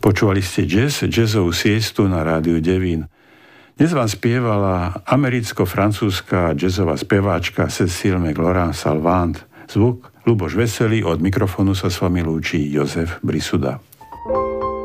Počúvali ste jazzovú siestu na Rádiu Devín. Dnes vám spievala americko-francúzska jazzová speváčka Cécile McLaurin-Salvant. Zvuk Ľuboš Veselý, od mikrofónu sa s vami lúči Jozef Brisuda.